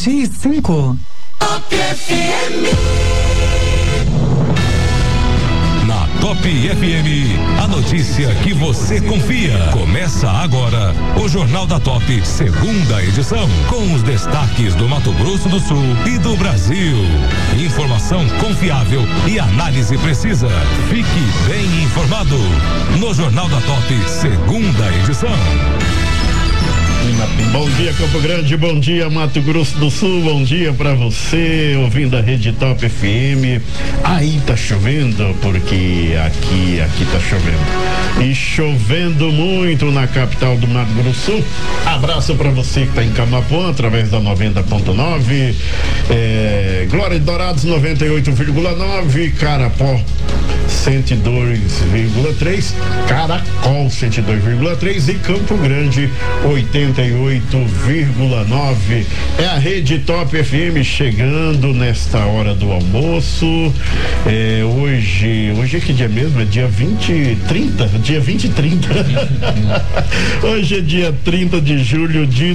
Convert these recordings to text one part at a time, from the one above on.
7:05. Na Top FM, a notícia que você confia. Começa agora o Jornal da Top, segunda edição, com os destaques do Mato Grosso do Sul e do Brasil. Informação confiável e análise precisa. Fique bem informado no Jornal da Top, segunda edição. Bom dia, Campo Grande, bom dia, Mato Grosso do Sul, bom dia pra você, ouvindo a Rede Top FM. Aí tá chovendo, porque aqui tá chovendo. E chovendo muito na capital do Mato Grosso do Sul. Abraço pra você que tá em Camapuã, através da 90.9, Glória de Dourados 98,9, Carapó 102,3, Caracol 102,3 e Campo Grande 88,9. É a Rede Top FM chegando nesta hora do almoço. Hoje é que dia mesmo? É dia 20 e 30? Dia 20 e 30. Hoje é dia 30 de julho de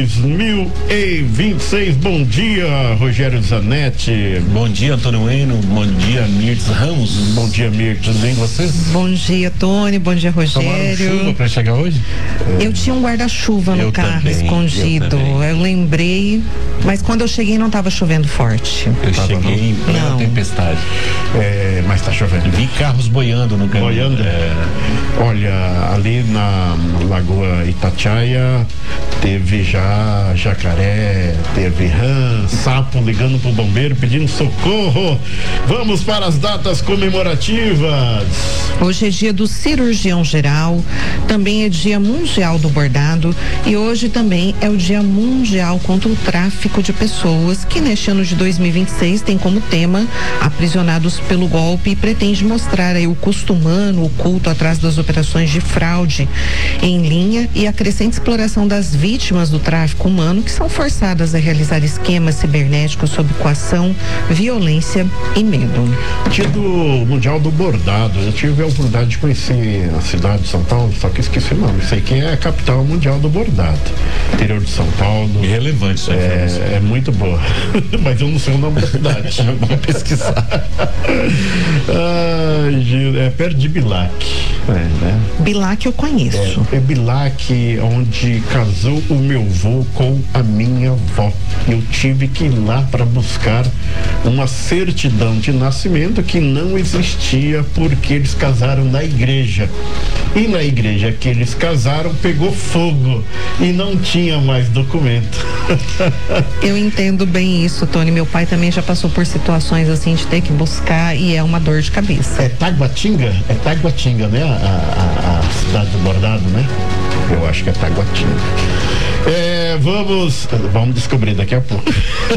2026. Bom dia, Rogério Zanetti. Bom dia, Antônio Eno. Bom dia, Mirtz Ramos. Bom dia, Mirtz. Tudo bem com vocês? Bom dia, Tony. Bom dia, Rogério. Tomaram chuva pra chegar hoje? Eu tinha um guarda-chuva no carro também, escondido. Eu lembrei, mas quando eu cheguei não estava chovendo forte. Eu cheguei em plena tempestade. Mas tá chovendo. Vi carros boiando no caminho. Boiando? Olha, ali na Lagoa Itatiaia teve já jacaré, teve rã, sapo ligando pro bombeiro pedindo socorro. Vamos para as datas comemorativas. Hoje é dia do cirurgião geral, também é dia mundial do bordado e hoje também é o dia mundial contra o tráfico de pessoas, que neste ano de 2026 tem como tema Aprisionados pelo Golpe e pretende mostrar aí o custo humano, o culto atrás das operações de fraude em linha e a crescente exploração das vítimas do tráfico humano, que são forçadas a realizar esquemas cibernéticos sob coação, violência e medo. Dia do Mundial do Bordado. Eu tive a oportunidade de conhecer a cidade de São Paulo, só que esqueci o nome. Sei que é a capital mundial do bordado. Interior de São Paulo. Irrelevante isso aí. É muito boa. Mas eu não sei o nome da cidade. Vamos pesquisar. É perto de Bilac. Né? Bilac eu conheço. É Bilac, onde casou o meu avô com a minha avó. Eu tive que ir lá para buscar uma certidão de nascimento que não existia, porque eles casaram na igreja. E na igreja que eles casaram pegou fogo e não tinha mais documento. Eu entendo bem isso, Tony. Meu pai também já passou por situações assim de ter que buscar e é uma dor de cabeça. É Taguatinga? É Taguatinga, né? A cidade do bordado, né? Eu acho que é Taguatinga. Vamos descobrir daqui a pouco.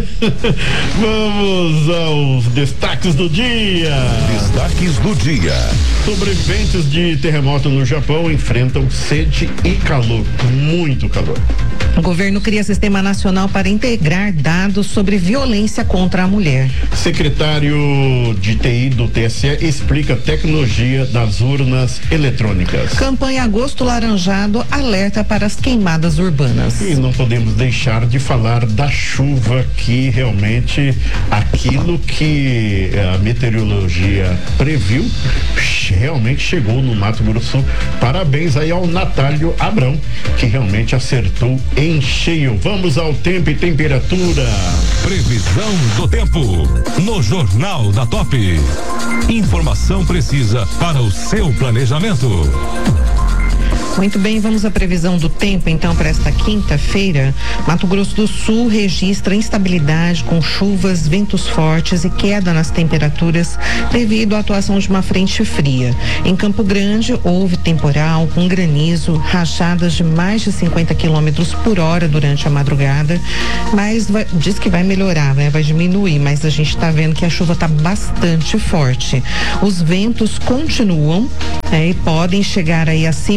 Vamos aos destaques do dia. Destaques do dia. Sobreviventes de terremoto no Japão enfrentam sede e calor, muito calor. O governo cria sistema nacional para integrar dados sobre violência contra a mulher. Secretário de TI do TSE explica a tecnologia das urnas eletrônicas. Campanha Agosto Laranjado alerta para as queimadas urbanas. E não podemos deixar de falar da chuva, que realmente aquilo que a meteorologia previu realmente chegou no Mato Grosso do Sul. Parabéns aí ao Natálio Abrão, que realmente acertou em cheio. Vamos ao tempo e temperatura. Previsão do tempo no Jornal da Top. Informação precisa para o seu planejamento. Muito bem, vamos à previsão do tempo então para esta quinta-feira. Mato Grosso do Sul registra instabilidade com chuvas, ventos fortes e queda nas temperaturas devido à atuação de uma frente fria. Em Campo Grande houve temporal com granizo, rajadas de mais de 50 quilômetros por hora durante a madrugada, mas diz que vai melhorar, né? Vai diminuir, mas a gente está vendo que a chuva está bastante forte. Os ventos continuam e podem chegar aí acima de 50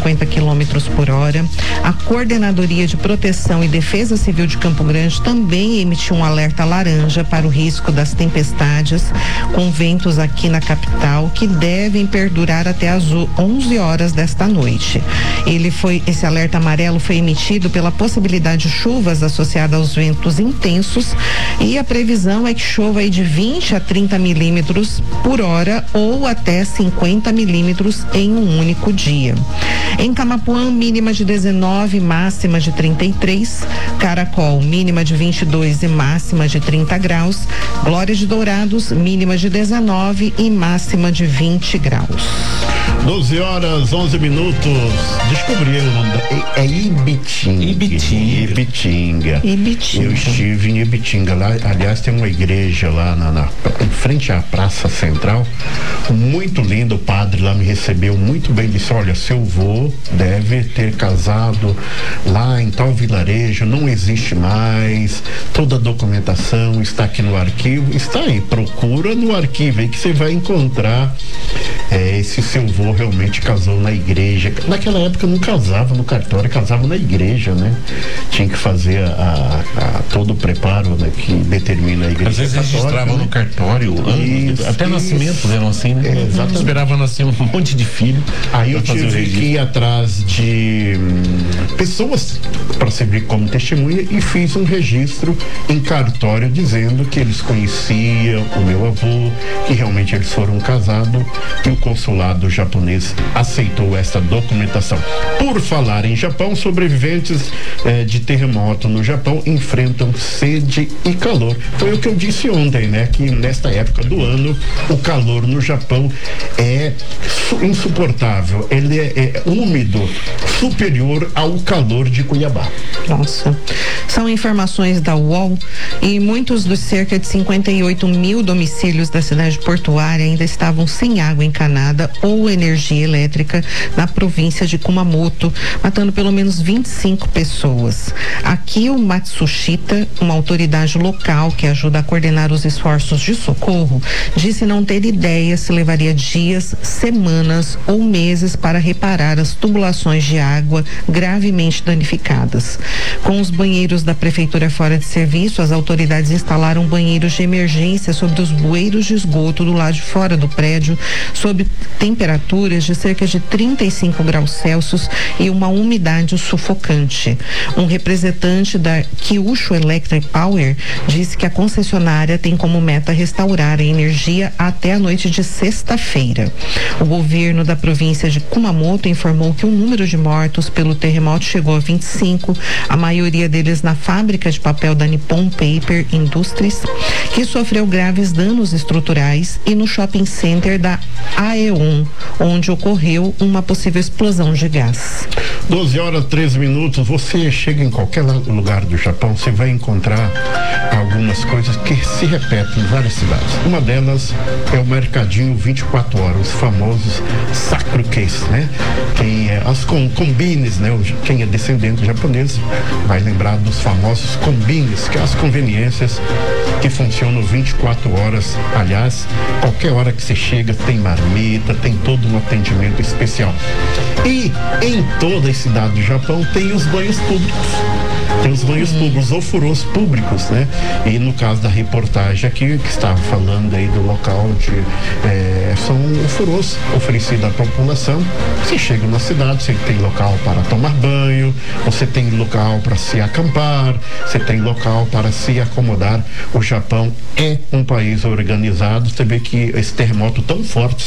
50 quilômetros por hora. A Coordenadoria de Proteção e Defesa Civil de Campo Grande também emitiu um alerta laranja para o risco das tempestades, com ventos aqui na capital que devem perdurar até às 11 horas desta noite. Esse alerta amarelo foi emitido pela possibilidade de chuvas associadas aos ventos intensos, e a previsão é que chova aí de 20 a 30 milímetros por hora ou até 50 milímetros em um único dia. Em Camapuã, mínima de 19, máxima de 33. Caracol, mínima de 22 e máxima de 30 graus. Glória de Dourados, mínima de 19 e máxima de 20 graus. 12 horas, 11 minutos. Descobri o nome é Ibitinga. Eu estive em Ibitinga. Lá, aliás, tem uma igreja lá em frente à Praça Central, muito lindo. O padre lá me recebeu muito bem. Disse: olha, seu vô deve ter casado lá em tal vilarejo, não existe mais, toda a documentação está aqui no arquivo. Está aí, procura no arquivo aí que você vai encontrar. Esse seu vô realmente casou na igreja. Naquela época não casava no cartório, casava na igreja, né? Tinha que fazer todo o preparo, né, que determina a igreja. Às vezes registravam, né, no cartório, até nascimento eram assim, né? Exatamente. Esperava nascer um monte de filho. Aí eu tive que ir atrás de pessoas para servir como testemunha e fiz um registro em cartório dizendo que eles conheciam o meu avô, que realmente eles foram casados, e o consulado japonês aceitou essa documentação. Por falar em Japão, sobreviventes de terremoto no Japão enfrentam sede e calor. Foi o que eu disse ontem, né? Que nesta época do ano o calor no Japão é insuportável. Ele é úmido, superior ao calor de Cuiabá. Nossa. São informações da UOL, e muitos dos cerca de 58 mil domicílios da cidade portuária ainda estavam sem água encanada ou energia elétrica na província de Kumamoto, matando pelo menos 25 pessoas. Aqui o Matsushita, uma autoridade local que ajuda a coordenar os esforços de socorro, disse não ter ideia se levaria dias, semanas ou meses para reparar as tubulações de água gravemente danificadas. Com os banheiros da prefeitura fora de serviço, as autoridades instalaram banheiros de emergência sobre os bueiros de esgoto do lado de fora do prédio, sob temperaturas de cerca de 35 graus Celsius e uma umidade sufocante. Um representante da Kyushu Electric Power disse que a concessionária tem como meta restaurar a energia até a noite de sexta-feira. O governo da província de Kumamoto informou que o número de mortos pelo terremoto chegou a 25, a maioria deles na fábrica de papel da Nippon Paper Industries, que sofreu graves danos estruturais, e no shopping center da Aeon, onde ocorreu uma possível explosão de gás. 12 horas, 13 minutos. Você chega em qualquer lugar do Japão, você vai encontrar algumas coisas que se repetem em várias cidades. Uma delas é o mercadinho 24 horas, os famosos Sakura-case, né? As combines, né? Quem é descendente japonês vai lembrar dos famosos combines, que é as conveniências que funcionam 24 horas. Aliás, qualquer hora que você chega tem marmita, tem todo um atendimento especial. E em toda a cidade do Japão tem os banhos públicos. Tem os banhos públicos, ofurôs públicos, né? E no caso da reportagem aqui, que estava falando aí do local são ofurôs oferecidos à população. Você chega na cidade, você tem local para tomar banho, você tem local para se acampar, você tem local para se acomodar. O Japão é um país organizado. Você vê que esse terremoto tão forte,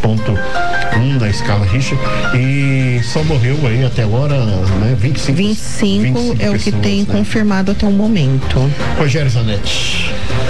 7.1 na escala Richter, e só morreu aí até agora, né? 25 é o que tem, né, confirmado até o momento. Rogério Zanetti.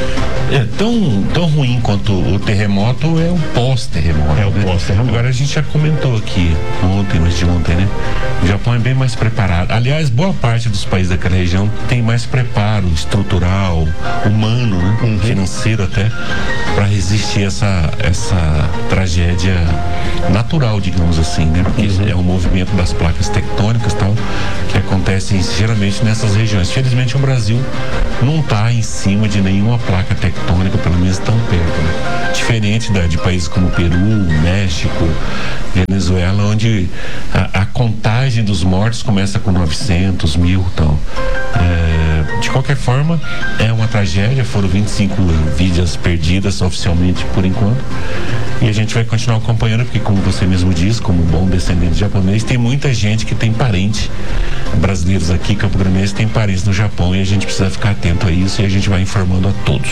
Tão ruim quanto o terremoto é o pós-terremoto. É o pós-terremoto. Agora a gente já comentou aqui antes de ontem, né? O Japão é bem mais preparado. Aliás, boa parte dos países daquela região tem mais preparo estrutural, humano, né? Financeiro até, para resistir essa tragédia natural, digamos assim, né? Porque é um movimento das placas tectônicas e tal, que acontecem geralmente nessas regiões. Felizmente o Brasil não está em cima de nenhuma placa tectônica tectônica, pelo menos tão perto, né? Diferente de países como Peru, México, Venezuela, onde a contagem dos mortos começa com 900, 1000 e tal. De qualquer forma, é uma tragédia, foram 25 vidas perdidas oficialmente por enquanto, e a gente vai continuar acompanhando, porque como você mesmo diz, como bom descendente japonês, tem muita gente que tem parente brasileiros aqui, campo-granenses, tem parentes no Japão, e a gente precisa ficar atento a isso, e a gente vai informando a todos.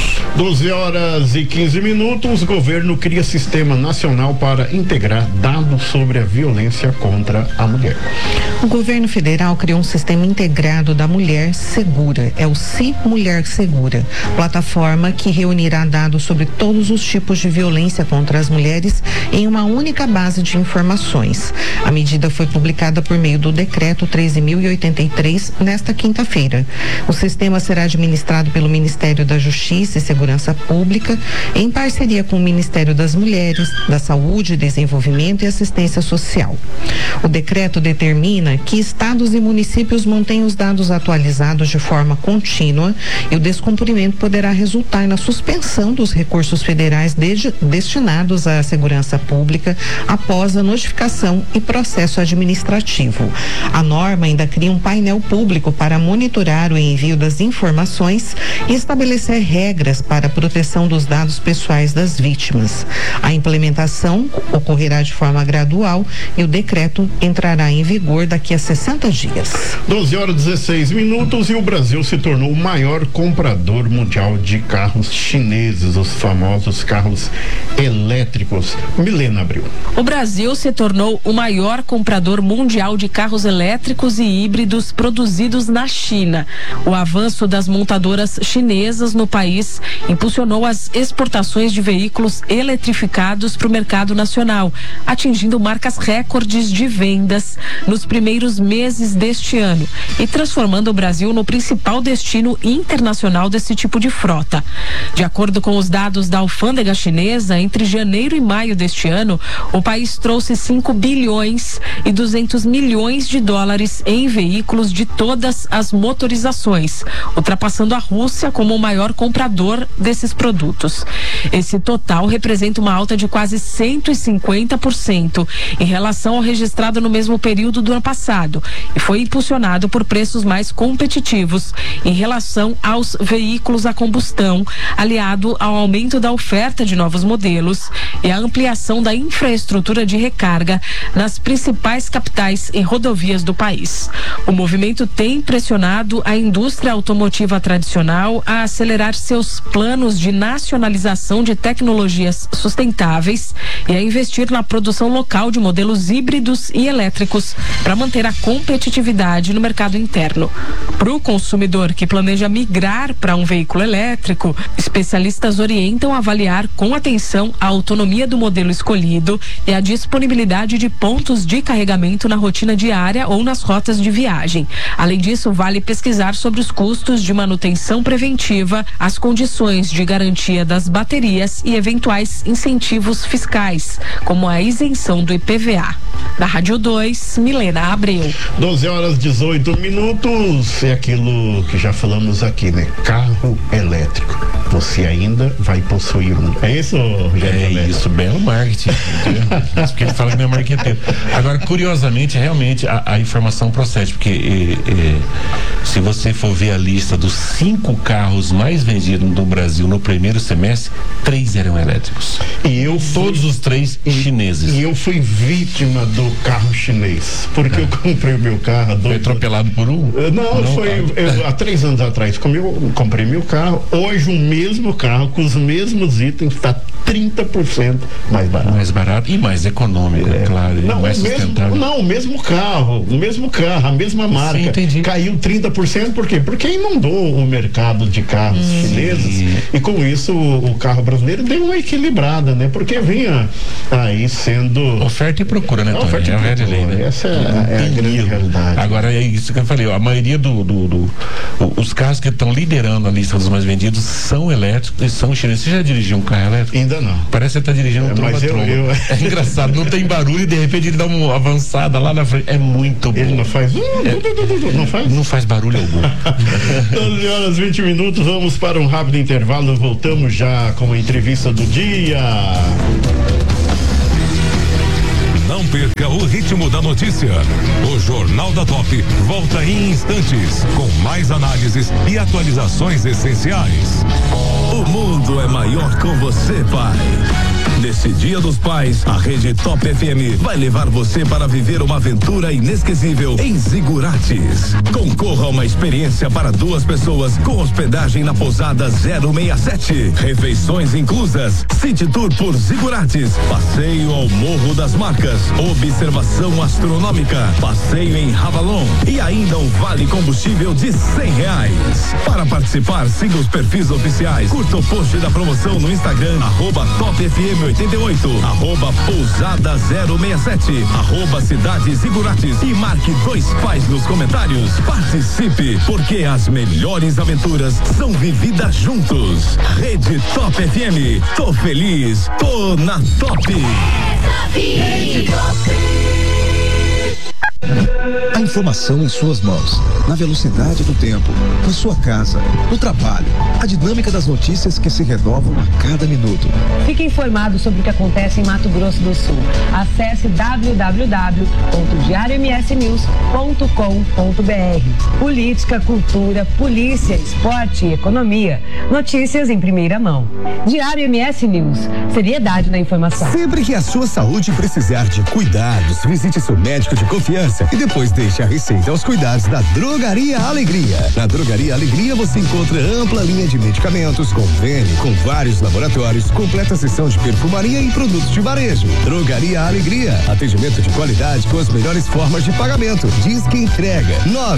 12h15, o governo cria sistema nacional para integrar dados sobre a violência contra a mulher. O governo federal criou um sistema integrado da Mulher Segura, é o Si Mulher Segura, plataforma que reunirá dados sobre todos os tipos de violência contra as mulheres em uma única base de informações. A medida foi publicada por meio do decreto 13.083 nesta quinta-feira. O sistema será administrado pelo Ministério da Justiça e Segurança Pública, em parceria com o Ministério das Mulheres, da Saúde, Desenvolvimento e Assistência Social. O decreto determina que estados e municípios mantenham os dados atualizados de forma contínua, e o descumprimento poderá resultar na suspensão dos recursos federais destinados à segurança pública após a notificação e processo administrativo. A norma ainda cria um painel público para monitorar o envio das informações e estabelecer regras para a proteção dos dados pessoais das vítimas. A implementação ocorrerá de forma gradual e o decreto entrará em vigor daqui a 60 dias. 12h16, e o Brasil se tornou o maior comprador mundial de carros chineses, os famosos carros elétricos. Milena Abreu. O Brasil se tornou o maior comprador mundial de carros elétricos e híbridos produzidos na China. O avanço das montadoras chinesas no país impulsionou as exportações de veículos eletrificados para o mercado nacional, atingindo marcas recordes de vendas nos primeiros meses deste ano e transformando o Brasil no principal destino internacional desse tipo de frota. De acordo com os dados da alfândega chinesa, entre janeiro e maio deste ano, o país trouxe 5 bilhões e 200 milhões de dólares em veículos de todas as motorizações, ultrapassando a Rússia como o maior comprador desses produtos. Esse total representa uma alta de quase 150% em relação ao registrado no mesmo período do ano passado e foi impulsionado por preços mais competitivos em relação aos veículos a combustão, aliado ao aumento da oferta de novos modelos e a ampliação da infraestrutura de recarga nas principais capitais e rodovias do país. O movimento tem pressionado a indústria automotiva tradicional a acelerar seus planos de nacionalização de tecnologias sustentáveis e a investir na produção local de modelos híbridos e elétricos para manter a competitividade no mercado interno. Para o consumidor que planeja migrar para um veículo elétrico, especialistas orientam a avaliar com atenção a autonomia do modelo escolhido e a disponibilidade de pontos de carregamento na rotina diária ou nas rotas de viagem. Além disso, vale pesquisar sobre os custos de manutenção preventiva, as condições de garantia das baterias e eventuais incentivos fiscais, como a isenção do IPVA. Da Rádio 2, Milena Abreu. 12h18, é aquilo que já falamos aqui, né? Carro elétrico. Você ainda vai possuir um. É isso, Rogério? É isso, belo marketing. Porque ele fala que não é marqueteiro. Agora, curiosamente, realmente a informação procede, porque se você for ver a lista dos 5 carros mais vendidos no Brasil no primeiro semestre, 3 eram elétricos. Todos os 3 chineses. E eu fui vítima do carro chinês, porque eu comprei o meu carro. Foi atropelado por um? Não, foi há 3 anos atrás. Comprei meu carro. Hoje o mesmo carro, com os mesmos itens, está 30% mais barato. Mais barato e mais econômico, claro. Não, mais sustentável. O mesmo carro, a mesma marca. Sim, entendi. Caiu 30%, por quê? Porque inundou o mercado de carros chineses e com isso o carro brasileiro deu uma equilibrada, né? Porque vinha aí sendo... Oferta e procura, né, Tony? Oferta e procura, lei, né? Essa é a grande realidade. Agora, é isso que eu falei, a maioria os carros que estão liderando a lista dos mais vendidos são elétricos e são chineses. Você já dirigiu um carro elétrico? ainda não. Parece que você tá dirigindo um tromba-tromba. É engraçado, não tem barulho e de repente ele dá uma avançada lá na frente. É muito bom. Ele não faz. Não faz? Não faz barulho algum. 12h20, vamos para um rápido intervalo. Voltamos já com a entrevista do dia. Não perca o ritmo da notícia. O Jornal da Top volta em instantes com mais análises e atualizações essenciais. O mundo é maior com você, pai. Nesse Dia dos Pais, a Rede Top FM vai levar você para viver uma aventura inesquecível em Zigurates. Concorra a uma experiência para 2 pessoas com hospedagem na pousada 067. Refeições inclusas, City Tour por Zigurates, passeio ao Morro das Marcas, observação astronômica, passeio em Ravalon e ainda um vale combustível de R$100. Para participar, siga os perfis oficiais, curta o post da promoção no Instagram, @TopFM88, @Pousada 067, @Cidade Zigurates e marque 2 pais nos comentários. Participe, porque as melhores aventuras são vividas juntos. Rede Top FM, tô feliz, tô na Top. Rede Top. A informação em suas mãos, na velocidade do tempo, na sua casa, no trabalho, a dinâmica das notícias que se renovam a cada minuto. Fique informado sobre o que acontece em Mato Grosso do Sul. Acesse www.diariomsnews.com.br. Política, cultura, polícia, esporte e economia. Notícias em primeira mão. Diário MS News. Seriedade na informação. Sempre que a sua saúde precisar de cuidados, visite seu médico de confiança e depois deixe a receita aos cuidados da Drogaria Alegria. Na Drogaria Alegria você encontra ampla linha de medicamentos, convênio com vários laboratórios, completa seção de perfumaria e produtos de varejo. Drogaria Alegria, atendimento de qualidade com as melhores formas de pagamento. Diz que entrega.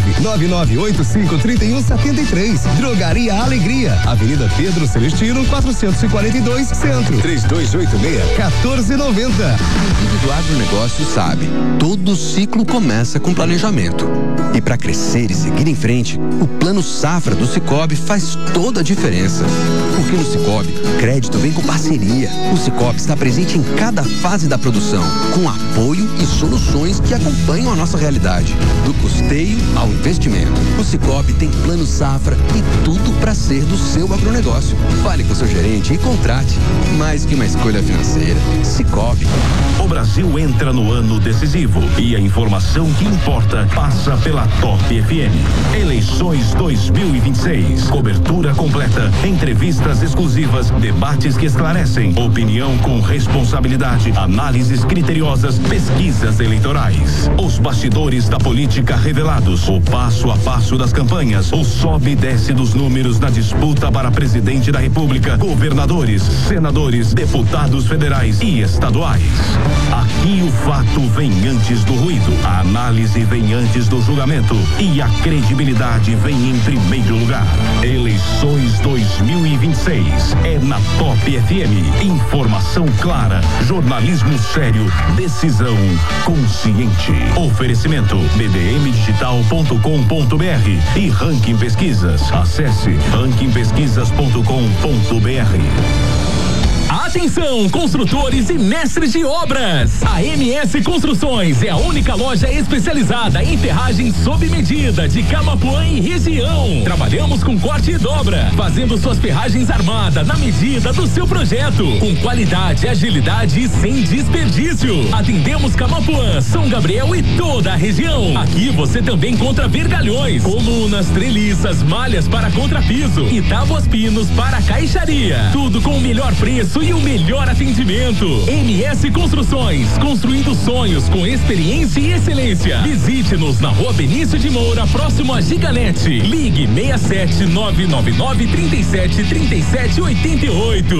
999853173. Drogaria Alegria, Avenida Pedro Celestino, 442, Centro. 3286-1490. Quem vive do agronegócio sabe, todo ciclo começa com planejamento. E para crescer e seguir em frente, o Plano Safra do Sicoob faz toda a diferença. Porque no Sicoob, crédito vem com parceria. O Sicoob está presente em cada fase da produção, com apoio e soluções que acompanham a nossa realidade, do custeio ao investimento. O Sicoob tem Plano Safra e tudo para ser do seu agronegócio. Fale com seu gerente e contrate. Mais que uma escolha financeira, Sicoob. O Brasil entra no ano decisivo e a informação que importa passa pela Top FM. Eleições 2026. Cobertura completa, entrevistas exclusivas, debates que esclarecem, opinião com responsabilidade, análises criteriosas, pesquisas eleitorais. Os bastidores da política revelados, o passo a passo das campanhas, o sobe e desce dos números na disputa para presidente da República, governadores, senadores, deputados federais e estaduais. Aqui o fato vem antes do ruído, a análise vem antes do julgamento e a credibilidade vem em primeiro lugar. Eleições 2026 é na Top FM. Informação clara, jornalismo sério, decisão consciente. Oferecimento bdmdigital.com.br e Ranking Pesquisas. Acesse rankingpesquisas.com.br. Atenção, construtores e mestres de obras! A MS Construções é a única loja especializada em ferragem sob medida de Camapuã e região. Trabalhamos com corte e dobra, fazendo suas ferragens armadas na medida do seu projeto, com qualidade, agilidade e sem desperdício. Atendemos Camapuã, São Gabriel e toda a região. Aqui você também encontra vergalhões, colunas, treliças, malhas para contrapiso e tábuas pinos para caixaria. Tudo com o melhor preço e o melhor atendimento. MS Construções, construindo sonhos com experiência e excelência. Visite-nos na Rua Benício de Moura, próximo a Giganete. Ligue 67-999-37-3788.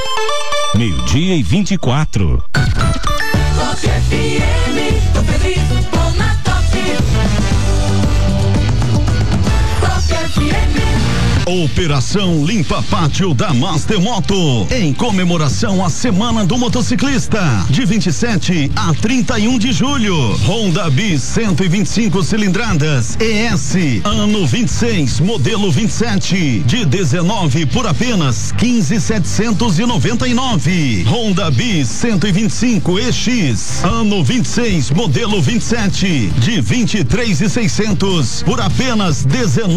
12:24. Top FM, tô feliz, tô na Top. Top FM. Operação Limpa Pátio da Master Moto, em comemoração à Semana do Motociclista, de 27 a 31 de julho. Honda Bis 125 cilindradas ES, ano 26, modelo 27, de 19 por apenas 15.799. Honda Bis 125 EX, ano 26, modelo 27, de 23.600 por apenas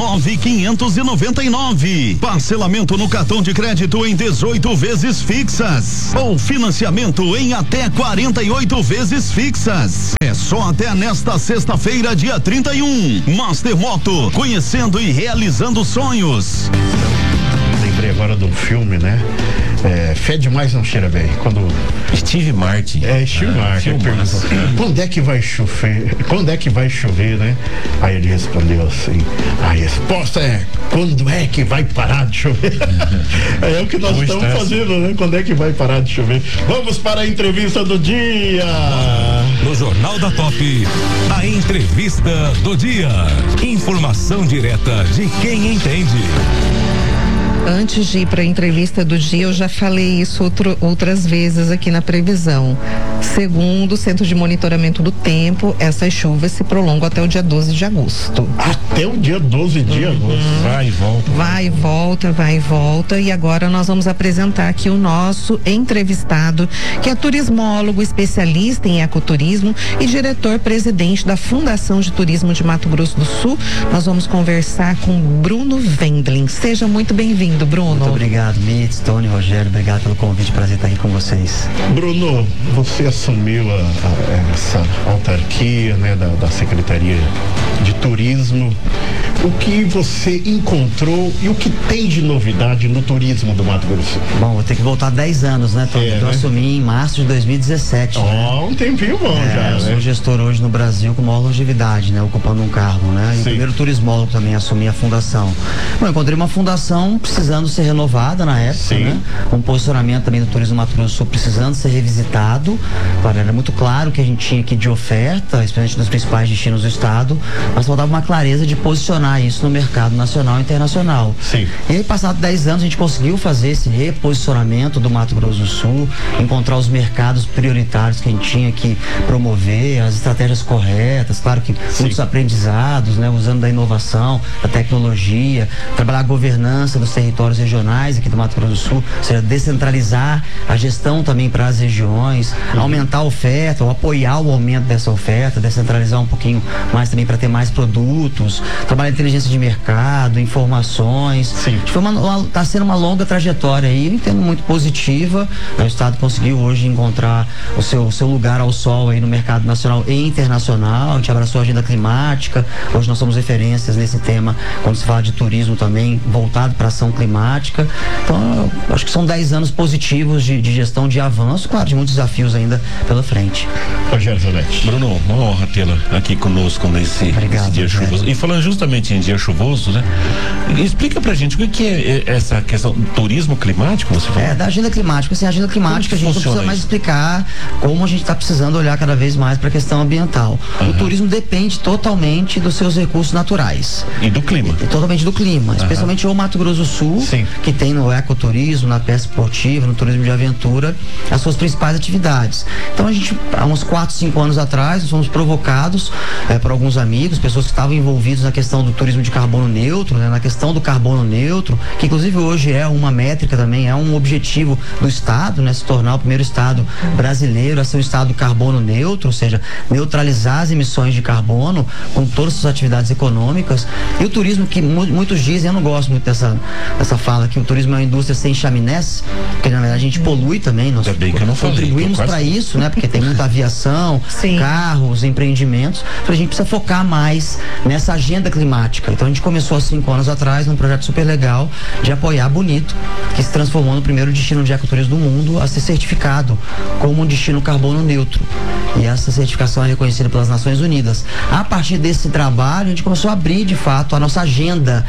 19.599. Parcelamento no cartão de crédito em 18 vezes fixas ou financiamento em até 48 vezes fixas. É só até nesta sexta-feira, dia 31. Master Moto, conhecendo e realizando sonhos. Lembrei agora de um filme, né? Fede mais não cheira bem. Quando Steve Martin. Steve Martin perguntou: quando é que vai chover? Quando é que vai chover, né? Aí ele respondeu assim: a resposta é: quando é que vai parar de chover? É o que nós estamos fazendo, né? Quando é que vai parar de chover? Vamos para a entrevista do dia. No Jornal da Top, a entrevista do dia. Informação direta de quem entende. Antes de ir para a entrevista do dia, eu já falei isso outras vezes aqui na previsão. Segundo o Centro de Monitoramento do Tempo, essas chuvas se prolongam até o dia 12 de agosto. Até o dia 12 de agosto. Vai e volta. Vai e volta, vai e volta. E agora nós vamos apresentar aqui o nosso entrevistado, que é turismólogo, especialista em ecoturismo e diretor-presidente da Fundação de Turismo de Mato Grosso do Sul. Nós vamos conversar com Bruno Wendling. Seja muito bem-vindo, Bruno. Muito obrigado, Mitz, Tony, Rogério, obrigado pelo convite, prazer estar aqui com vocês. Bruno, você assumiu essa autarquia, né, da Secretaria de Turismo. O que você encontrou e o que tem de novidade no turismo do Mato Grosso? Bom, vou ter que voltar 10 anos, né, Tony? Eu assumi em março de 2017. Um tempinho bom já, eu sou gestor hoje no Brasil com maior longevidade, né, ocupando um cargo, né? E o primeiro turismólogo também, assumi a fundação. Bom, encontrei uma fundação precisando ser renovada na época, né? Um posicionamento também do turismo do Mato Grosso do Sul precisando ser revisitado. Claro, era muito claro que a gente tinha aqui de oferta, especialmente nos principais destinos do estado, mas faltava uma clareza de posicionar isso no mercado nacional e internacional. Sim. E aí, passados 10 anos, a gente conseguiu fazer esse reposicionamento do Mato Grosso do Sul, encontrar os mercados prioritários que a gente tinha que promover, as estratégias corretas, claro que muitos aprendizados, né? Usando da inovação, da tecnologia, trabalhar a governança dos territórios regionais aqui do Mato Grosso do Sul, ou seja, descentralizar a gestão também para as regiões, aumentar a oferta, ou apoiar o aumento dessa oferta, descentralizar um pouquinho mais também para ter mais produtos, trabalhar inteligência de mercado, informações. Está sendo uma longa trajetória aí, eu entendo muito positiva. O estado conseguiu hoje encontrar o seu lugar ao sol aí no mercado nacional e internacional. A gente abraçou a agenda climática, hoje nós somos referências nesse tema quando se fala de turismo também voltado para ação climática. Então, eu acho que são 10 anos positivos de gestão, de avanço, claro, de muitos desafios ainda pela frente. Rogério Zanetti. Bruno, uma honra tê-la aqui conosco nesse dia chuvoso. E falando justamente em dia chuvoso, né? Explica pra gente o que é essa questão do turismo climático, você falou? Da agenda climática. Assim, a agenda climática a gente não precisa mais explicar como a gente está precisando olhar cada vez mais para a questão ambiental. O turismo depende totalmente dos seus recursos naturais. E do clima. Totalmente do clima. Especialmente o Mato Grosso do Sul, que tem no ecoturismo, na pesca esportiva, no turismo de aventura, as suas principais atividades. Então a gente, há uns 4, 5 anos atrás, nós fomos provocados por alguns amigos, pessoas que estavam envolvidas na questão do turismo de carbono neutro, né, na questão do carbono neutro, que inclusive hoje é uma métrica também, é um objetivo do estado, né, se tornar o primeiro estado brasileiro a ser um estado carbono neutro, ou seja, neutralizar as emissões de carbono com todas as suas atividades econômicas. E o turismo, que muitos dizem, eu não gosto muito dessa fala, que o turismo é uma indústria sem chaminés, porque na verdade a gente polui também, nós contribuímos para isso, né, porque tem muita aviação, carros, empreendimentos, então a gente precisa focar mais nessa agenda climática. Então a gente começou há 5 anos atrás num projeto super legal de apoiar Bonito, que se transformou no primeiro destino de ecoturismo do mundo a ser certificado como um destino carbono neutro. E essa certificação é reconhecida pelas Nações Unidas. A partir desse trabalho, a gente começou a abrir, de fato, a nossa agenda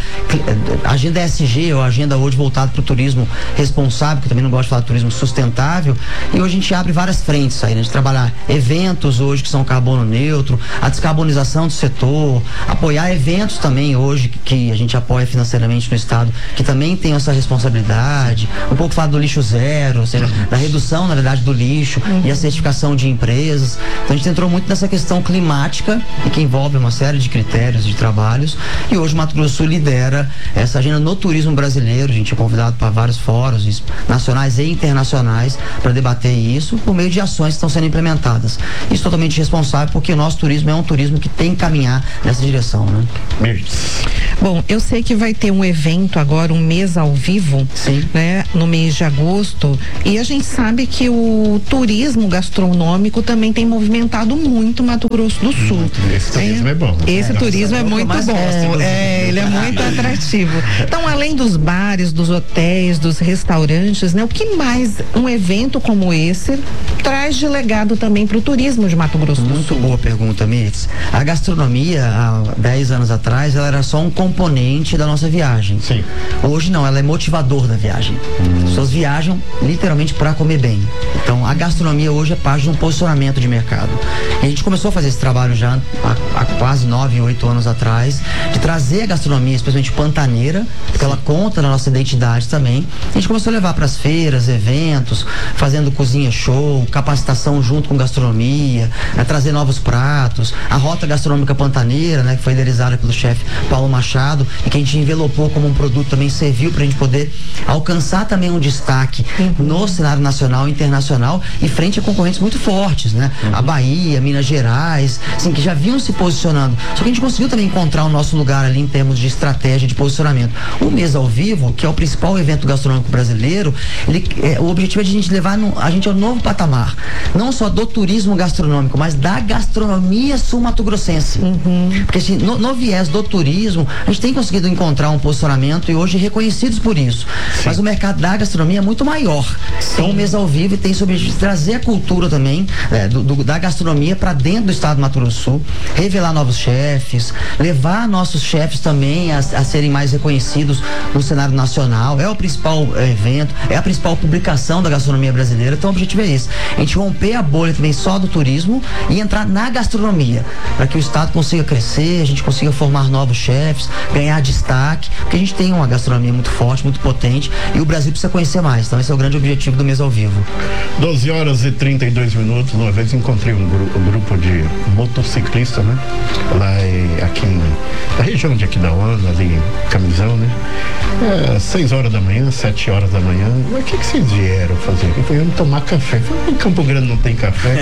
ESG, ou agenda hoje voltada para o turismo responsável, que eu também não gosto de falar de turismo sustentável, e hoje a gente abre várias frentes aí, né? De trabalhar eventos hoje que são carbono neutro, a descarbonização do setor, apoiar eventos também hoje que a gente apoia financeiramente no estado, que também tem essa responsabilidade, um pouco falar do lixo zero, ou seja, da redução, na verdade, do lixo e a certificação de empresas. Então a gente entrou muito nessa questão climática e que envolve uma série de critérios, de trabalhos, e hoje o Mato Grosso do Sul lidera essa agenda no turismo brasileiro. A gente é convidado para vários fóruns nacionais e internacionais para debater isso por meio de ações que estão sendo implementadas. Isso totalmente responsável, porque o nosso turismo é um turismo que tem que caminhar nessa direção, né? Bom, eu sei que vai ter um evento agora, um mês ao vivo, né, no mês de agosto, e a gente sabe que o turismo gastronômico também tem movimentado muito Mato Grosso do Sul. Esse turismo é bom. Esse turismo é muito bom. Ele é muito atrativo. Então, além dos bares, dos hotéis, dos restaurantes, né, o que mais um evento como esse traz de legado também para o turismo de Mato Grosso do Sul? Muito boa pergunta, Mirtz. A gastronomia, há 10 anos atrás, ela era só um componente da nossa viagem. Sim. Hoje não, ela é motivador da viagem. As pessoas viajam literalmente para comer bem. Então, a gastronomia hoje é parte de um posicionamento de mercado. E a gente começou a fazer esse trabalho já há quase 9, 8 anos atrás, de trazer a gastronomia, especialmente pantaneira, porque ela conta na nossa identidade também. A gente começou a levar para as feiras, eventos, fazendo cozinha show, capacitação junto com gastronomia, trazer novos pratos, a rota gastronômica pantaneira, né, que foi idealizada pelo chefe Paulo Machado, e que a gente envelopou como um produto, também serviu para a gente poder alcançar também um destaque no cenário nacional e internacional, e frente a concorrentes muito fortes, né? A Bahia, Minas Gerais, assim, que já vinham se posicionando. Só que a gente conseguiu também encontrar o nosso lugar ali em termos de estratégia de posicionamento. O Mês ao Vivo, que é o principal evento gastronômico brasileiro, o objetivo é de a gente levar a gente ao novo patamar, não só do turismo gastronômico, mas da gastronomia sul-mato-grossense. Porque assim, no viés do turismo, a gente tem conseguido encontrar um posicionamento e hoje reconhecidos por isso. Mas o mercado da gastronomia é muito maior. Então o Mês ao Vivo tem sobre objetivo de trazer a cultura também da gastronomia para dentro do estado do Mato Grosso do Sul, revelar novos chefes, levar nossos chefes também a serem mais reconhecidos no cenário nacional. É o principal evento, é a principal publicação da gastronomia brasileira. Então o objetivo é esse: a gente romper a bolha também só do turismo e entrar na gastronomia, para que o estado consiga crescer, a gente consiga formar novos chefes, ganhar destaque, porque a gente tem uma gastronomia muito forte, muito potente, e o Brasil precisa conhecer mais. Então esse é o grande objetivo do Mês ao Vivo. 12 horas e 32 minutos. Uma vez encontrei um grupo de motociclistas, né? Lá aqui na região de Aquidauana, ali em Camisão, né? 6 horas da manhã, 7 horas da manhã. Mas o que vocês vieram fazer? Vieram tomar café. Em Campo Grande não tem café.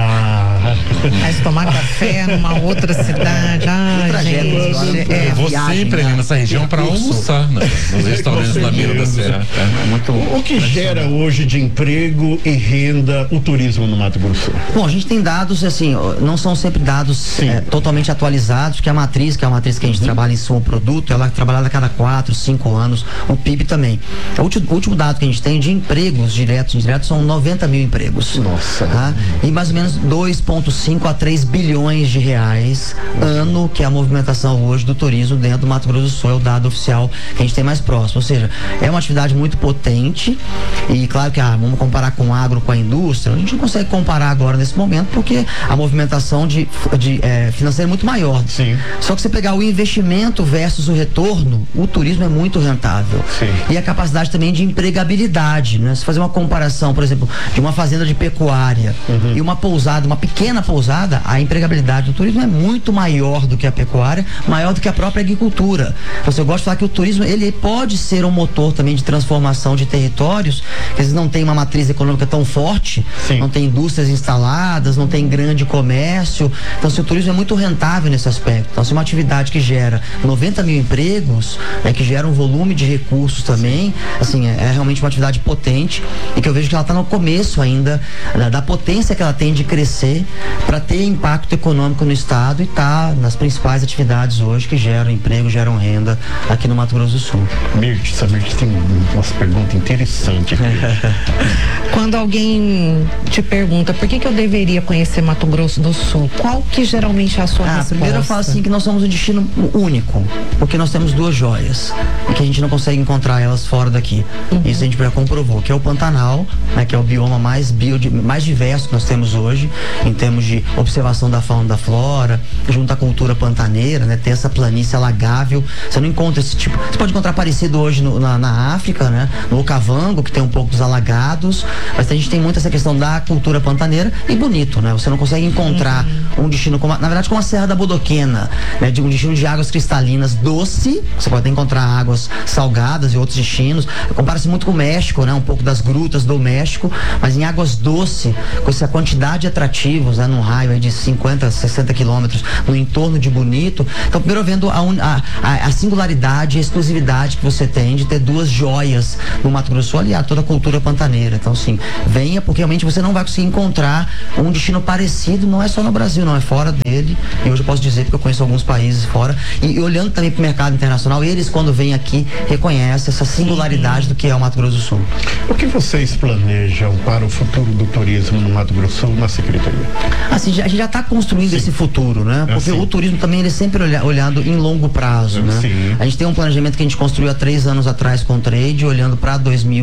Mas tomar café numa outra cidade, gente. Eu vou sempre ali nessa região para almoçar, né? Nos restaurantes na beira da serra. O que gera hoje de emprego e renda o turismo no Mato Grosso? Bom, a gente tem dados, assim, não são sempre dados totalmente atualizados, que é uma matriz que a gente trabalha em cima do produto, ela é trabalhada a cada 4, 5 anos, o PIB também. O último dado que a gente tem de empregos diretos e indiretos são 90 mil empregos. Nossa. Tá? E mais ou menos 2,5 a 3 bilhões de reais ano, que é a movimentação hoje do turismo dentro do Mato Grosso do Sul, é o dado oficial que a gente tem mais próximo. Ou seja, é uma atividade muito potente, e claro que vamos comparar com o agro, com a indústria, a gente não consegue comparar agora nesse momento, porque a movimentação financeira é muito maior. Sim. Só que você pegar o investimento versus o retorno, o turismo é muito rentável. Sim. E a capacidade também de empregabilidade, né? Se fazer uma comparação, por exemplo, de uma fazenda de pecuária e uma pousada, uma pequena pousada, a empregabilidade do turismo é muito maior do que a pecuária, maior do que a própria agricultura. Eu gosto de falar que o turismo, ele pode ser um motor também de transformação de territórios, que eles não têm uma matriz econômica tão forte, não tem indústrias instaladas, não tem grande comércio. Então, o turismo é muito rentável nesse aspecto. Então, se uma atividade que gera 90 mil empregos, que gera um volume de recursos também, assim, é realmente uma atividade potente, e que eu vejo que ela está no começo ainda da potência que ela tem de crescer para ter impacto econômico no estado, e tá nas principais atividades hoje que geram emprego, geram renda aqui no Mato Grosso do Sul. Mirtz. Samir tem umas perguntas interessantes aqui. Quando alguém te pergunta por que eu deveria conhecer Mato Grosso do Sul, qual que geralmente é a sua resposta? Primeiro eu falo assim que nós somos um destino único, porque nós temos duas joias e que a gente não consegue encontrar elas fora daqui. Isso a gente já comprovou, que é o Pantanal, né, que é o bioma mais diverso que nós temos hoje, em termos de observação da fauna e da flora, junto à cultura pantaneira, né, ter essa planície alagável. Você não encontra esse tipo. Você pode encontrar parecido hoje na África, né, no Okavango, que tem um pouco dos alagados, mas a gente tem muito essa questão da cultura pantaneira e bonito, né? Você não consegue encontrar um destino como, na verdade, como a Serra da Bodoquena, né, de um destino de águas cristalinas doce. Você pode encontrar águas salgadas e outros destinos. Compara-se muito com o México, né? Um pouco das grutas do México, mas em águas doce, com essa quantidade de atrativos, né? Num raio aí de 50, 60 quilômetros, no entorno de Bonito. Então, primeiro vendo a singularidade e a exclusividade que você tem de ter duas joias no Mato Grosso do Sul, aliado toda a cultura pantaneira. Então, sim, venha, porque realmente você não vai conseguir encontrar um destino parecido, não é só no Brasil, não, é fora dele. E hoje eu posso dizer, porque eu conheço alguns países fora, e olhando também para o mercado internacional, eles, quando vêm aqui, reconhecem essa singularidade do que é o Mato Grosso do Sul. O que vocês planejam para o futuro do turismo no Mato Grosso do Sul, na Secretaria? Assim, a gente já está construindo esse futuro, né? Porque o turismo também ele é sempre olhado em longo prazo, né? Sim. A gente tem um planejamento que a gente construiu há 3 anos atrás com o Trade, olhando para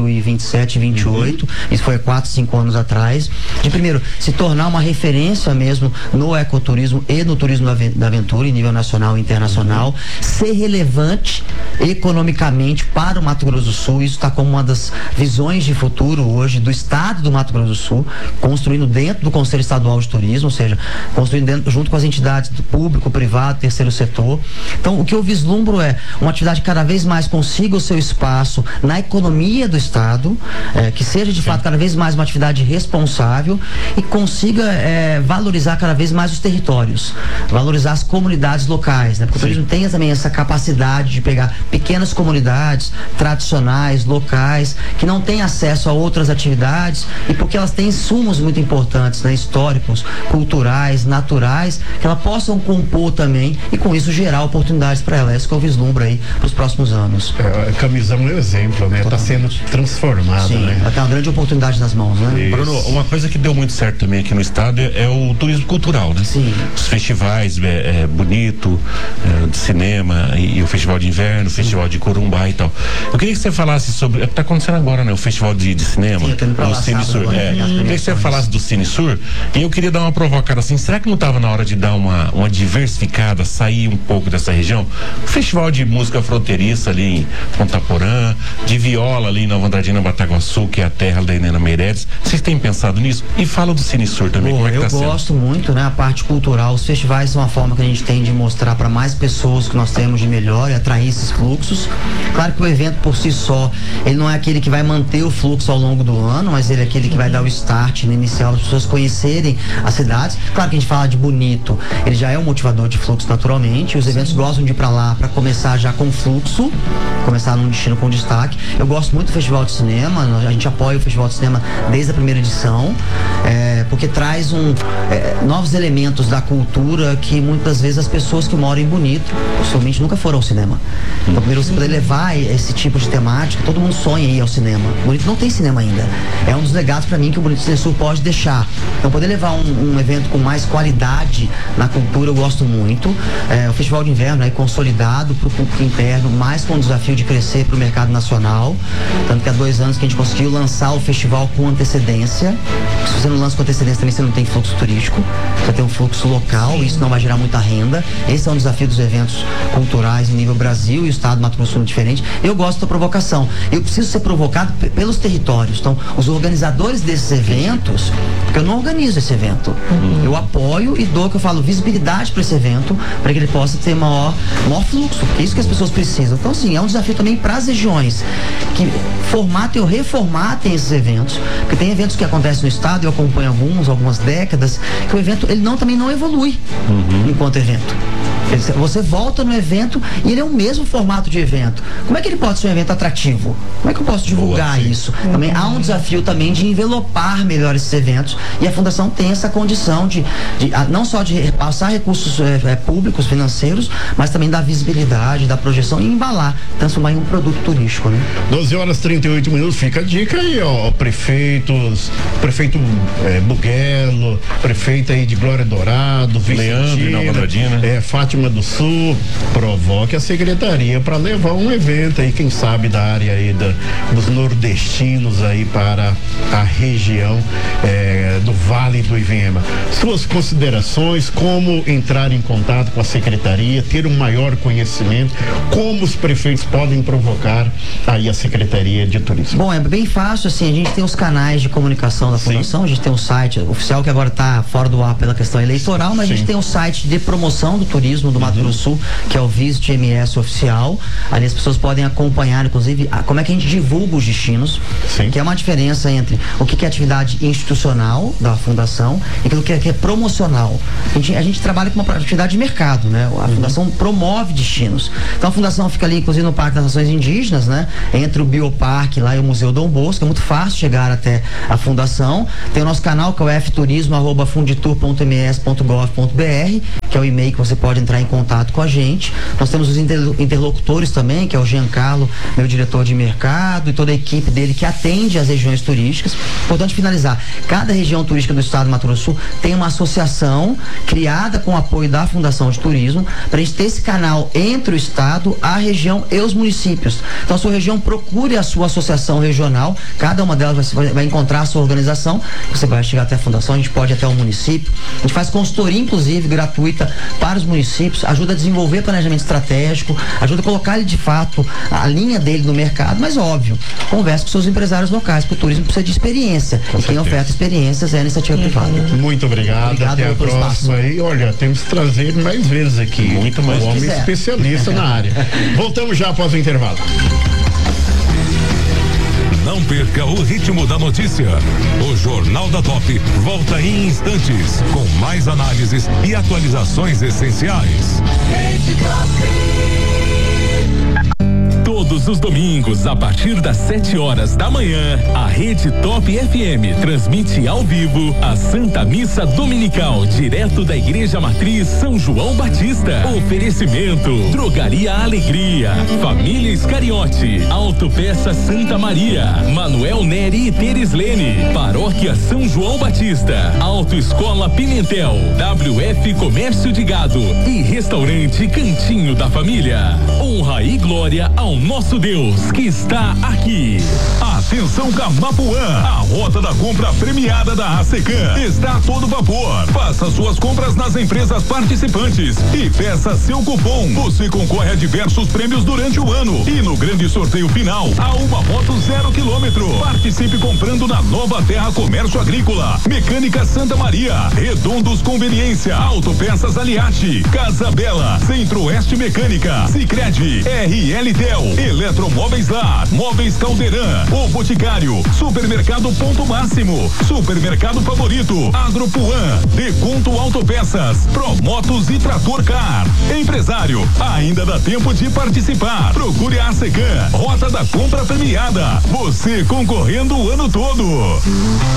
2027, 2028. Isso foi há 4, 5 anos atrás. De primeiro, se tornar uma referência mesmo no ecoturismo e no turismo da aventura em nível nacional e internacional, ser relevante economicamente para o Mato Grosso do Sul. Isso está como uma das visões de futuro hoje do estado do Mato Grosso do Sul, construindo dentro do Conselho Estadual de Turismo, ou seja, construindo junto com as entidades do público, privado, terceiro setor. Então, o que eu vislumbro é uma atividade que cada vez mais consiga o seu espaço na economia do estado, que seja de fato cada vez mais uma atividade responsável e consiga valorizar cada vez mais os territórios, valorizar as comunidades locais, né? Porque o turismo tem também essa capacidade de pegar pequenas comunidades tradicionais, locais, que não têm acesso a outras atividades e porque elas têm insumos muito importantes, né? Históricos, culturais, naturais, que elas possam compor também e com isso gerar oportunidades para elas. É isso que eu vislumbro aí para os próximos anos. A Camisão é um exemplo, né? Está sendo transformada. Sim, né? Ela tem uma grande oportunidade nas mãos, né? Isso. Bruno, uma coisa que deu muito certo também aqui no estado é o turismo cultural, né? Sim. Os festivais Bonito, de cinema e o Festival de Inverno, o Festival de Corumbá e tal. Eu queria que você falasse sobre, está acontecendo agora, né? O Festival de cinema, o Cine Sur. Eu queria que você falasse do Cine Sur e eu queria dar uma provocada assim, será que não estava na hora de dar uma diversificada, sair um pouco dessa região? O Festival de música fronteiriça ali em Ponta Porã, de viola ali em Nova Andradina, Bataguaçu, que é a terra da Helena Meireles. Vocês têm pensado nisso? E fala do Cine Sur também, como é que eu tá sendo? gosto muito, né? A parte cultural, os festivais são uma forma que a gente tem de mostrar para mais pessoas que nós temos de melhor e atrair esses fluxos. Claro que o evento por si só, ele não é aquele que vai manter o fluxo ao longo do ano, mas ele é aquele que vai dar o start inicial, as pessoas conhecerem as cidades. Claro que a gente fala de Bonito, ele já é um motivador de fluxo naturalmente, os eventos gostam de ir para lá para começar já com fluxo, começar num destino com destaque. Eu gosto muito do Festival de Cinema, a gente apoia o Festival de Cinema desde a primeira edição, porque traz novos elementos da cultura que muitas vezes as pessoas que moram em Bonito, possivelmente nunca foram ao cinema. Então, primeiro você poder levar esse tipo de temática, todo mundo sonha em ir ao cinema. Bonito não tem cinema ainda. É um dos legados para mim que o Bonito Cine Sul pode deixar. Então, poder levar um evento com mais qualidade na cultura, eu gosto muito. O Festival de Inverno é consolidado para o público interno, mais com o desafio de crescer para o mercado nacional. Tanto que há 2 anos que a gente conseguiu lançar o festival com antecedência. Se você não lança com antecedência, também você não tem fluxo turístico, você tem um fluxo local, e isso não vai gerar muita renda. Esse é um desafio dos eventos culturais em nível Brasil, e o estado do Mato Grosso é diferente. Eu gosto da provocação. Eu preciso ser provocado pelos territórios. Então, os organizadores desses eventos, porque eu não organizo esse evento, eu apoio e dou, que eu falo, visibilidade para esse evento, para que ele possa ter maior fluxo, porque é isso que as pessoas precisam. Então, sim, é um desafio também para as regiões que formatem ou reformatem esses eventos, porque tem eventos que acontecem no estado, eu acompanho algumas décadas, que o evento, ele também não evolui enquanto evento. Você volta no evento e ele é o mesmo formato de evento. Como é que ele pode ser um evento atrativo? Como é que eu posso divulgar isso? Também há um desafio também de envelopar melhor esses eventos, e a Fundação tem essa condição de não só de repassar recursos públicos, financeiros, mas também da visibilidade, da projeção e embalar, transformar em um produto turístico, né? 12h38, fica a dica aí, ó, prefeito Buguelo, prefeita aí de Glória Dourado, Leandro, Nova Andradina, Fátima do Sul, provoque a secretaria para levar um evento aí, quem sabe da área aí dos nordestinos aí para a região do Vale do Ivinhema. Suas considerações, como entrar em contato com a secretaria, ter um maior conhecimento, como os prefeitos podem provocar aí a Secretaria de Turismo? Bom, é bem fácil, assim, a gente tem os canais de comunicação da Fundação, a gente tem um site oficial que agora está fora do ar pela questão eleitoral, mas a gente tem um site de promoção do turismo do Mato Grosso do Sul, que é o Visit MS Oficial. Ali as pessoas podem acompanhar, inclusive, como é que a gente divulga os destinos, que é uma diferença entre o que é atividade institucional da Fundação e aquilo que é promocional. A gente trabalha com uma atividade de mercado, né? A Fundação promove destinos. Então a Fundação fica ali, inclusive, no Parque das Nações Indígenas, né? Entre o Bioparque lá e o Museu Dom Bosco, é muito fácil chegar até a Fundação. Tem o nosso canal, que é o fturismo@funditur.ms.gov.br, que é o e-mail que você pode entrar em contato com a gente. Nós temos os interlocutores também, que é o Giancarlo, meu diretor de mercado, e toda a equipe dele que atende as regiões turísticas. Importante finalizar, cada região turística do estado do Mato Grosso do Sul tem uma associação criada com o apoio da Fundação de Turismo, para a gente ter esse canal entre o estado, a região e os municípios. Então a sua região, procure a sua associação regional, cada uma delas vai encontrar a sua organização, você vai chegar até a Fundação, a gente pode ir até o município, a gente faz consultoria, inclusive, gratuita para os municípios, ajuda a desenvolver planejamento estratégico, ajuda a colocar ele de fato, a linha dele no mercado, mas óbvio, converse com seus empresários locais, porque o turismo precisa de experiência, e quem oferta experiências é a iniciativa privada. Muito obrigado, até a próxima aí. Olha, temos que trazer mais vezes aqui. Muito mais. Um homem especialista na área. Voltamos já após o intervalo. Não perca o ritmo da notícia. O Jornal da Top volta em instantes, com mais análises e atualizações essenciais. Todos os domingos, a partir das 7h da manhã, a Rede Top FM transmite ao vivo a Santa Missa Dominical, direto da Igreja Matriz São João Batista. Oferecimento: Drogaria Alegria, Família Iscariote, Autopeça Santa Maria, Manuel Neri e Tereslene, Paróquia São João Batista, Autoescola Pimentel, WF Comércio de Gado e Restaurante Cantinho da Família. Honra e glória ao nosso Deus que está aqui. Atenção Camapuã, a rota da compra premiada da ASECAM está a todo vapor. Faça suas compras nas empresas participantes e peça seu cupom. Você concorre a diversos prêmios durante o ano e no grande sorteio final a uma moto 0 km. Participe comprando na Nova Terra Comércio Agrícola, Mecânica Santa Maria, Redondos Conveniência, Autopeças Aliati, Casa Bela, Centro-Oeste Mecânica, Sicredi, RL Tel, Eletromóveis Lar, Móveis Caldeirão, O Boticário, Supermercado Ponto Máximo, Supermercado Favorito, Agropuã, Deconto Autopeças, Promotos e Trator Car. Empresário, ainda dá tempo de participar. Procure a ASECAM, Rota da Compra Premiada. Você concorrendo o ano todo.